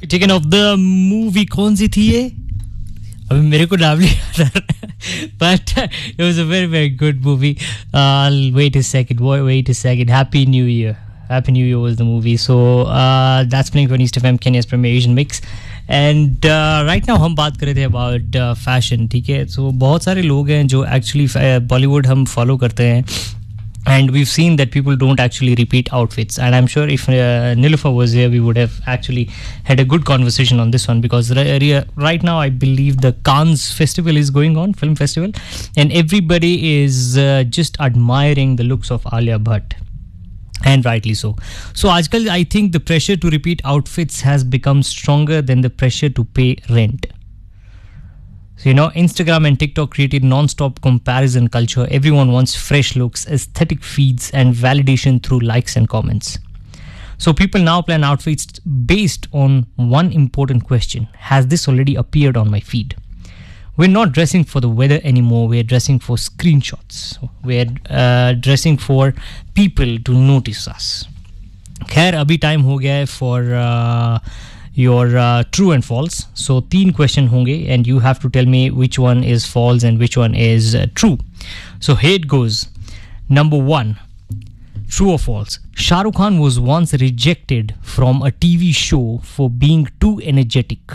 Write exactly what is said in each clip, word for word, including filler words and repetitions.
Taken off the movie कौन सी थी ये? अभी मेरे को नाम नहीं याद आ रहा, but uh, it was a very very good movie. Uh, wait a second, wait, wait a second. Happy New Year. Happy New Year was the movie. So uh, that's playing for East F M, Kenya's premier Asian mix. And uh, right now हम बात कर रहे थे about uh, fashion, ठीक है? So बहुत सारे लोग हैं जो actually Bollywood हम follow करते हैं. And we've seen that people don't actually repeat outfits. And I'm sure if uh, Niloufar was here, we would have actually had a good conversation on this one. Because re- re- right now, I believe the Cannes Festival is going on, film festival. And everybody is uh, just admiring the looks of Alia Bhatt. And rightly so. So, આજકાલ, I think the pressure to repeat outfits has become stronger than the pressure to pay rent. So, you know, Instagram and TikTok created non-stop comparison culture. Everyone wants fresh looks, aesthetic feeds, and validation through likes and comments. So people now plan outfits based on one important question. Has this already appeared on my feed? We're not dressing for the weather anymore. We're dressing for screenshots. We're uh, dressing for people to notice us. खैर अभी time हो गया है for uh, your uh, true and false. So तीन question होंगे and you have to tell me which one is false and which one is uh, true. So here it goes. Number one, true or false? Shah Rukh Khan was once rejected from a T V show for being too energetic.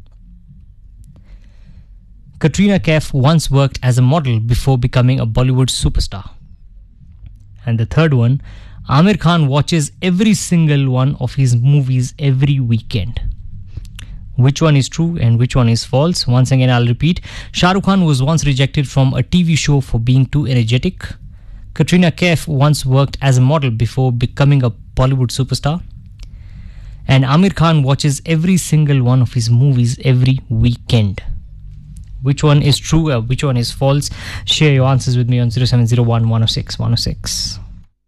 Katrina Kaif once worked as a model before becoming a Bollywood superstar. And the third one, Amir Khan watches every single one of his movies every weekend. Which one is true and which one is false? Once again, I'll repeat. Shah Rukh Khan was once rejected from a T V show for being too energetic. Katrina Kaif once worked as a model before becoming a Bollywood superstar. And Amir Khan watches every single one of his movies every weekend. Which one is true or which one is false? Share your answers with me on zero seven zero one one oh six one oh six.